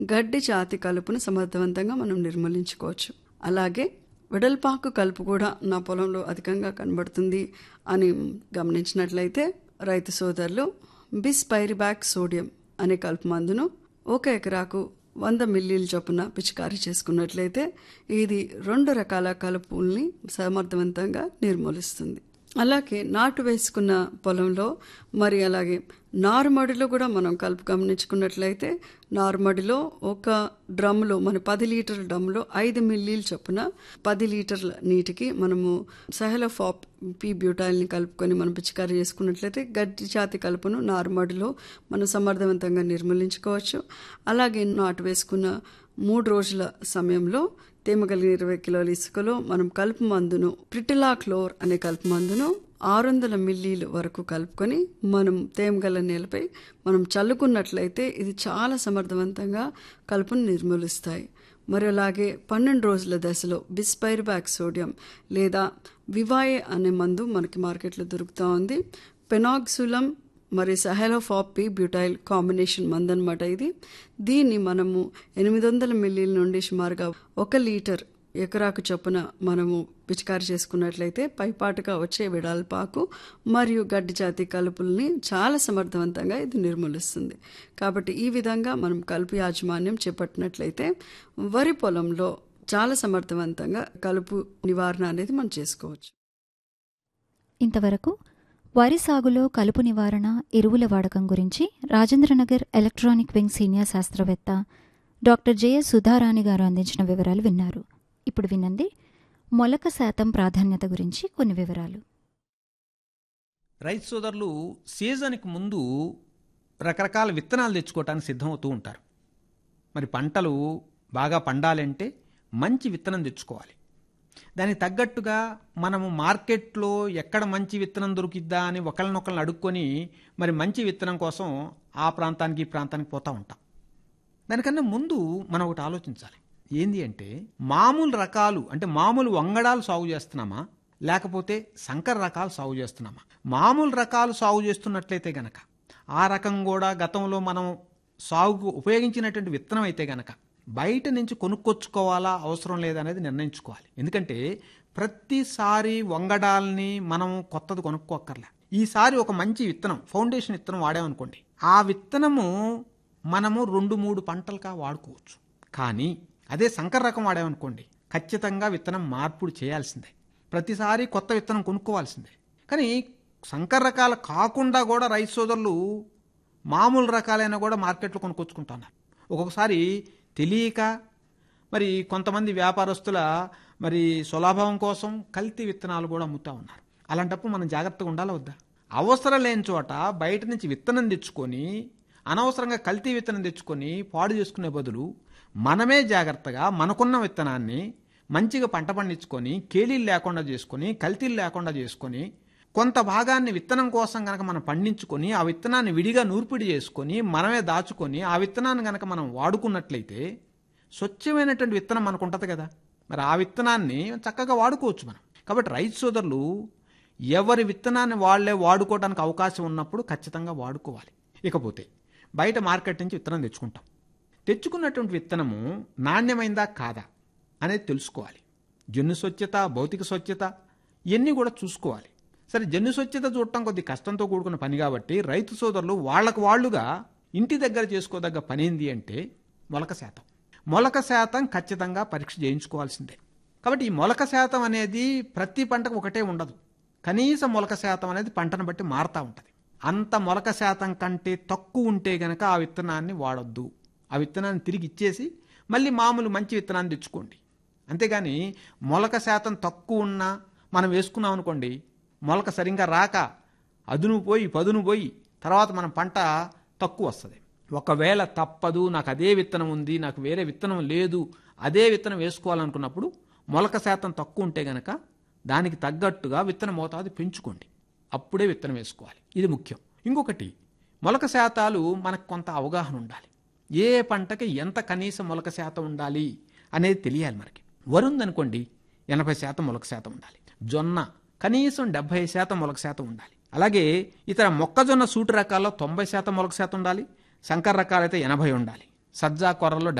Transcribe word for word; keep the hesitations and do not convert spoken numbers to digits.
గడ్డి జాతి కలుపును సమర్థవంతంగా మనం నిర్మూలించుకోవచ్చు. అలాగే వెడల్పాకు కలుపు కూడా నా పొలంలో అధికంగా కనబడుతుంది అని గమనించినట్లయితే రైతు సోదరులు బిస్ పైరిబాక్ సోడియం అనే కలుపు మందును ఒక ఎకరాకు వంద మిల్లీల చొప్పున పిచికారీ చేసుకున్నట్లయితే ఇది రెండు రకాల కలుపుల్ని సమర్థవంతంగా నిర్మూలిస్తుంది. అలాగే నాటు వేసుకున్న పొలంలో మరి అలాగే నారుమడిలో కూడా మనం కలుపు గమనించుకున్నట్లయితే నారుమడిలో ఒక డ్రమ్లో మన పది లీటర్ల డ్రమ్లో ఐదు మిల్లీల చొప్పున పది లీటర్ల నీటికి మనము సహెలోఫాప్ పీ బ్యూటైల్ని కలుపుకొని మనం పిచికారీ చేసుకున్నట్లయితే గడ్డి జాతి కలుపును నారుమడిలో మనం సమర్థవంతంగా నిర్మూలించుకోవచ్చు. అలాగే నాటు వేసుకున్న మూడు రోజుల సమయంలో తేమ కలిగిన ఇరవై కిలోల ఇసుకలో మనం కలుపు మందును ప్రిటిలాక్లోర్ అనే కలుపు మందును ఆరు వందల మిల్లీల వరకు కలుపుకొని మనం తేమ గల నేలపై మనం చల్లుకున్నట్లయితే ఇది చాలా సమర్థవంతంగా కలుపును నిర్మూలిస్తాయి. మరి అలాగే పన్నెండు రోజుల దశలో బిస్పైరిబాక్ సోడియం లేదా వివాయే అనే మందు మనకి మార్కెట్లో దొరుకుతూ ఉంది. పెనాక్సులం మరి సహెలోఫాప్ పీ బ్యూటైల్ కాంబినేషన్ మందు అనమాట ఇది. దీన్ని మనము ఎనిమిది వందల మిల్లీల నుండి సుమారుగా ఒక లీటర్ ఎకరాకు చొప్పున మనము పిచికారి చేసుకున్నట్లయితే పైపాటుగా వచ్చే వెడల్పాకు మరియు గడ్డి జాతి కలుపుల్ని చాలా సమర్థవంతంగా ఇది నిర్మూలిస్తుంది. కాబట్టి ఈ విధంగా మనం కలుపు యాజమాన్యం చేపట్టినట్లయితే వరి పొలంలో చాలా సమర్థవంతంగా కలుపు నివారణ అనేది మనం చేసుకోవచ్చు. ఇంతవరకు వరి సాగులో కలుపు నివారణ, ఎరువుల వాడకం గురించి రాజేంద్రనగర్ ఎలక్ట్రానిక్ వింగ్ సీనియర్ శాస్త్రవేత్త డాక్టర్ జెఎస్ సుధారాణి గారు అందించిన వివరాలు విన్నారు. ఇప్పుడు వినండి మొలక శాతం ప్రాధాన్యత గురించి కొన్ని వివరాలు. రైతు సోదరులు సీజన్కి ముందు రకరకాల విత్తనాలు తెచ్చుకోవటానికి సిద్ధమవుతూ ఉంటారు. మరి పంటలు బాగా పండాలంటే మంచి విత్తనం తెచ్చుకోవాలి. దానికి తగ్గట్టుగా మనము మార్కెట్లో ఎక్కడ మంచి విత్తనం దొరికిద్దా అని ఒకళ్ళనొకళ్ళని అడుక్కొని మరి మంచి విత్తనం కోసం ఆ ప్రాంతానికి ఈ ప్రాంతానికి పోతూ ఉంటాం. దానికన్నా ముందు మనం ఒకటి ఆలోచించాలి. ఏంది అంటే మామూలు రకాలు అంటే మామూలు వంగడాలు సాగు చేస్తున్నామా లేకపోతే సంకర రకాలు సాగు చేస్తున్నామా? మామూలు రకాలు సాగు చేస్తున్నట్లయితే గనక ఆ రకం కూడా గతంలో మనం సాగుకు ఉపయోగించినటువంటి విత్తనం అయితే గనక బయట నుంచి కొనుక్కొచ్చుకోవాలా అవసరం లేదనేది నిర్ణయించుకోవాలి. ఎందుకంటే ప్రతిసారి వంగడాల్ని మనం కొత్తది కొనుక్కోక్కర్లే. ఈసారి ఒక మంచి విత్తనం ఫౌండేషన్ విత్తనం వాడామనుకోండి, ఆ విత్తనము మనము రెండు మూడు పంటలుగా వాడుకోవచ్చు. కానీ అదే సంకర రకం వాడామనుకోండి ఖచ్చితంగా విత్తనం మార్పుడు చేయాల్సిందే, ప్రతిసారి కొత్త విత్తనం కొనుక్కోవాల్సిందే. కానీ సంకర రకాలు కాకుండా కూడా రైతు సోదరులు మామూలు రకాలైనా కూడా మార్కెట్లో కొనుక్కొచ్చుకుంటున్నారు. ఒక్కొక్కసారి తెలియక మరి కొంతమంది వ్యాపారస్తుల మరి సులభం కోసం కల్తీ విత్తనాలు కూడా అమ్ముతూ ఉన్నారు. అలాంటప్పుడు మనం జాగ్రత్తగా ఉండాలి వద్దా? అవసరం లేని చోట బయట నుంచి విత్తనం తెచ్చుకొని అనవసరంగా కల్తీ విత్తనం తెచ్చుకొని పాడు చేసుకునే బదులు మనమే జాగ్రత్తగా మనకున్న విత్తనాన్ని మంచిగా పంట పండించుకొని కేలీలు లేకుండా చేసుకొని కల్తీలు లేకుండా చేసుకొని కొంత భాగాన్ని విత్తనం కోసం కనుక మనం పండించుకొని ఆ విత్తనాన్ని విడిగా నూర్పిడి చేసుకొని మనమే దాచుకొని ఆ విత్తనాన్ని కనుక మనం వాడుకున్నట్లయితే స్వచ్ఛమైనటువంటి విత్తనం మనకు ఉంటుంది కదా. మరి ఆ విత్తనాన్ని చక్కగా వాడుకోవచ్చు మనం. కాబట్టి రైతు సోదరులు ఎవరి విత్తనాన్ని వాళ్లే వాడుకోవడానికి అవకాశం ఉన్నప్పుడు ఖచ్చితంగా వాడుకోవాలి. ఇకపోతే బయట మార్కెట్ నుంచి విత్తనం తెచ్చుకుంటాం. తెచ్చుకున్నటువంటి విత్తనము నాణ్యమైందా కాదా అనేది తెలుసుకోవాలి. జన్యు స్వచ్ఛత, భౌతిక స్వచ్ఛత ఇవన్నీ కూడా చూసుకోవాలి. సరే, జన్యు స్వచ్ఛత చూడటం కొద్ది కష్టంతో కూడుకున్న పని కాబట్టి రైతు సోదరులు వాళ్లకు వాళ్లుగా ఇంటి దగ్గర చేసుకోదగ్గ పని ఏంది అంటే మొలక శాతం. మొలక శాతం ఖచ్చితంగా పరీక్ష చేయించుకోవాల్సిందే. కాబట్టి ఈ మొలక శాతం అనేది ప్రతి పంటకు ఒకటే ఉండదు. కనీస మొలక శాతం అనేది పంటను బట్టి మారుతూ ఉంటుంది. అంత మొలక శాతం కంటే తక్కువ ఉంటే గనక ఆ విత్తనాన్ని వాడొద్దు. ఆ విత్తనాన్ని తిరిగి ఇచ్చేసి మళ్ళీ మామూలు మంచి విత్తనాన్ని తెచ్చుకోండి. అంతేగాని మొలక శాతం తక్కువ ఉన్నా మనం వేసుకున్నాం అనుకోండి, మొలక సరిగ్గా రాక అదును పోయి పదును పోయి తర్వాత మన పంట తక్కువ వస్తుంది. ఒకవేళ తప్పదు, నాకు అదే విత్తనం ఉంది, నాకు వేరే విత్తనం లేదు, అదే విత్తనం వేసుకోవాలనుకున్నప్పుడు మొలక శాతం తక్కువ ఉంటే గనక దానికి తగ్గట్టుగా విత్తన మోతాదు పెంచుకోండి. అప్పుడే విత్తనం వేసుకోవాలి. ఇది ముఖ్యం. ఇంకొకటి, మొలక శాతాలు మనకు కొంత అవగాహన ఉండాలి. ఏ పంటకి ఎంత కనీస మొలక శాతం ఉండాలి అనేది తెలియాలి మనకి. వరి ఉందనుకోండి, ఎనభై శాతం మొలక శాతం ఉండాలి. జొన్న కనీసం డెబ్బై శాతం మొలక శాతం ఉండాలి. అలాగే ఇతర మొక్కజొన్న సూటి రకాల్లో తొంభై శాతం మొలక శాతం ఉండాలి. సంకర రకాలైతే ఎనభై ఉండాలి. సజ్జా కొర్రలో